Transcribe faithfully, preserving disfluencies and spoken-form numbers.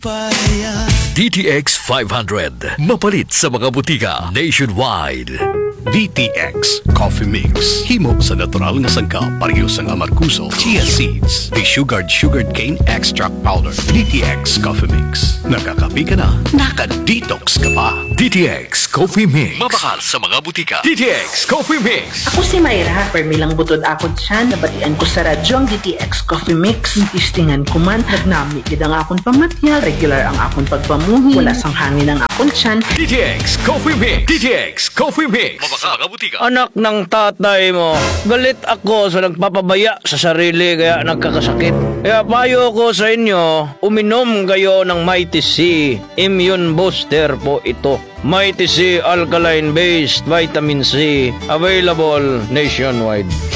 D T X five hundred. Mapalit sa mga butika nationwide. D T X Coffee Mix. Himo sa natural nga sangka, pareho sang amarkuso, chia seeds, de-sugared sugared cane extract powder. D T X Coffee Mix. Nakakapi ka na, naka-detox ka pa. D T X Coffee Mix. Mabakal sa mga butika. D T X Coffee Mix. Ako si Mayra, permilang butod ako dyan, nabatian ko sa radyo ang D T X Coffee Mix. Istingan ko man, nagnami gid ang akong pamatyal, regular ang akong pagpamuhi, wala sang hangin ang akong tiyan. D T X Coffee Mix. D T X Coffee Mix. Mabakal sa mga butika. Anak ng tatay mo, galit ako sa nagpapabaya sa sarili kaya nagkakasakit. Kaya payo ko sa inyo, uminom kayo ng Mighty C. Immune Booster po ito. Mighty C Alkaline Based Vitamin C. Available nationwide.